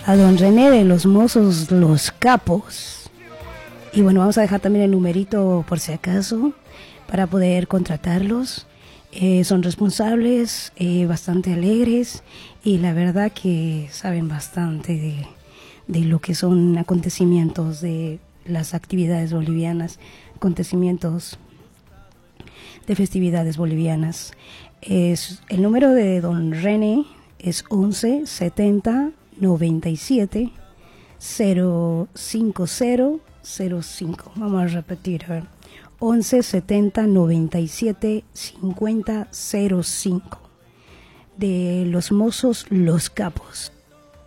a don René de los Mozos Los Capos. Y bueno, vamos a dejar también el numerito por si acaso para poder contratarlos. Son responsables, bastante alegres y la verdad que saben bastante de lo que son acontecimientos de las actividades bolivianas, acontecimientos de festividades bolivianas. El número de don René es 11 70 97 05005. Vamos a repetir, a ver. 11 70 97 50 05 de los Mozos Los Capos.